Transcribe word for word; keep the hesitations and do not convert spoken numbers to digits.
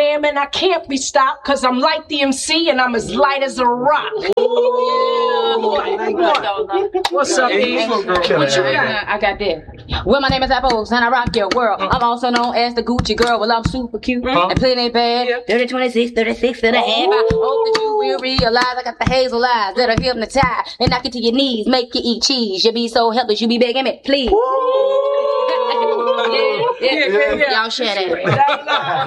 am and I can't be stopped because I'm like the M C and I'm as light as a rock. What's up, Eve? What you got? I got this. Well, my name is Apples and I rock your world. I'm also known as the Gucci girl. Well, I'm super cute and plenty bad. thirty, twenty-six, thirty-six and a half. I hope that you will realize I got the hazel eyes that are hypnotized and knock you to your knees, make you eat cheese. You be so helpless, you be begging me, please. Yeah, yeah, yeah, yeah. Y'all share that.